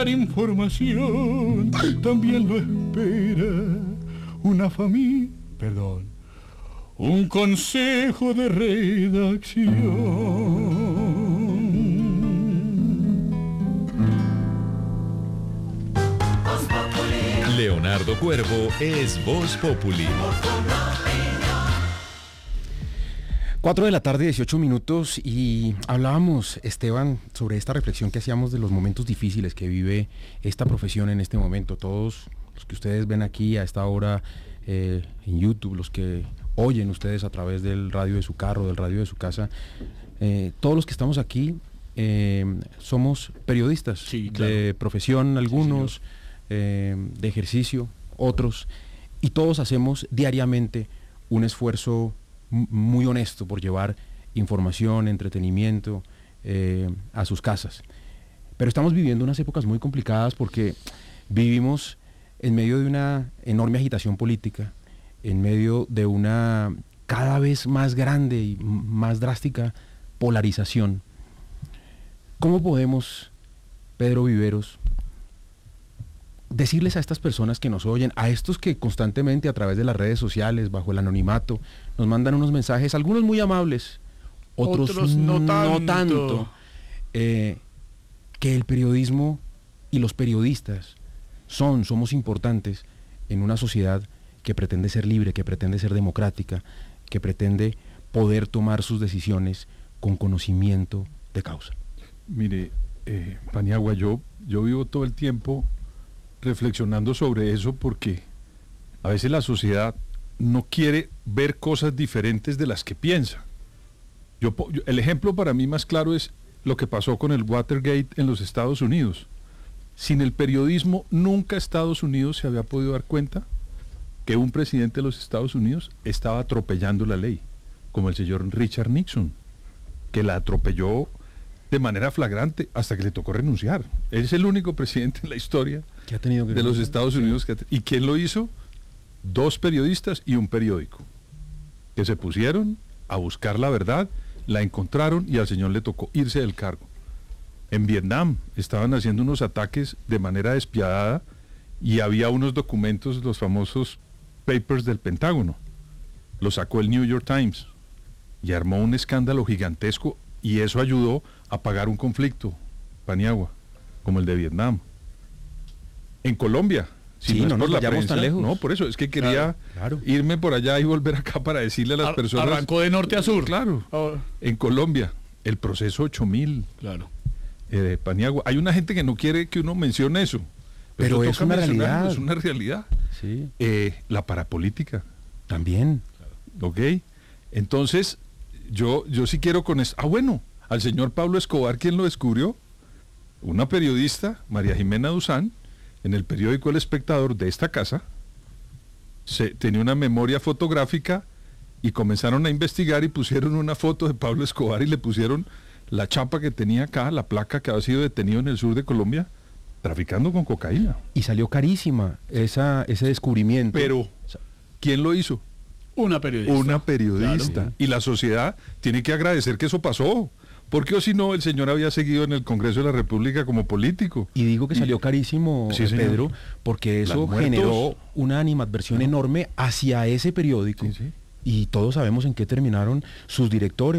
Información también lo espera una familia, perdón, un consejo de redacción. Leonardo Cuervo es Voz Populi. 4 de la tarde, 18 minutos, y hablábamos, Esteban, sobre esta reflexión que hacíamos de los momentos difíciles que vive esta profesión en este momento. Todos los que ustedes ven aquí a esta hora en YouTube, los que oyen ustedes a través del radio de su carro, del radio de su casa, todos los que estamos aquí somos periodistas, sí, claro, de profesión, algunos, sí, de ejercicio, otros, y todos hacemos diariamente un esfuerzo muy honesto por llevar información, entretenimiento a sus casas. Pero estamos viviendo unas épocas muy complicadas porque vivimos en medio de una enorme agitación política, en medio de una cada vez más grande y más drástica polarización. ¿Cómo podemos, Pedro Viveros, decirles a estas personas que nos oyen, a estos que constantemente a través de las redes sociales, bajo el anonimato, nos mandan unos mensajes, algunos muy amables, otros no tanto, que el periodismo y los periodistas somos importantes en una sociedad que pretende ser libre, que pretende ser democrática, que pretende poder tomar sus decisiones con conocimiento de causa? Mire, Paniagua, yo vivo todo el tiempo reflexionando sobre eso porque a veces la sociedad no quiere ver cosas diferentes de las que piensa. El ejemplo para mí más claro es lo que pasó con el Watergate en los Estados Unidos. Sin el periodismo, nunca Estados Unidos se había podido dar cuenta que un presidente de los Estados Unidos estaba atropellando la ley, como el señor Richard Nixon, que la atropelló de manera flagrante hasta que le tocó renunciar. Él es el único presidente en la historia que ha tenido que de los Estados Unidos. ¿Y quién lo hizo? 2 periodistas y un periódico, que se pusieron a buscar la verdad, la encontraron y al señor le tocó irse del cargo. En Vietnam estaban haciendo unos ataques de manera despiadada y había unos documentos, los famosos papers del Pentágono. Lo sacó el New York Times y armó un escándalo gigantesco, y eso ayudó a apagar un conflicto, Paniagua, como el de Vietnam. En Colombia, si sí, no nos vayamos tan lejos. No, por eso, es que quería irme por allá y volver acá para decirle a las personas. Arrancó de norte a sur. Claro, en Colombia, el proceso 8000. Claro. Paniagua, hay una gente que no quiere que uno mencione eso. Pero es una realidad. Es una realidad. Sí. La parapolítica. También. ¿Ok? Entonces, yo sí quiero con eso. Bueno, al señor Pablo Escobar, ¿quién lo descubrió? Una periodista, María Jimena Duzán, en el periódico El Espectador de esta casa, tenía una memoria fotográfica y comenzaron a investigar y pusieron una foto de Pablo Escobar y le pusieron la chapa que tenía acá, la placa que había sido detenido en el sur de Colombia, traficando con cocaína. Y salió carísima ese descubrimiento. Pero, ¿quién lo hizo? Una periodista. Claro. Y la sociedad tiene que agradecer que eso pasó. Porque o si no, el señor había seguido en el Congreso de la República como político. Y digo que salió carísimo, sí, Pedro, porque eso generó una animadversión enorme hacia ese periódico. Sí, sí. Y todos sabemos en qué terminaron sus directores.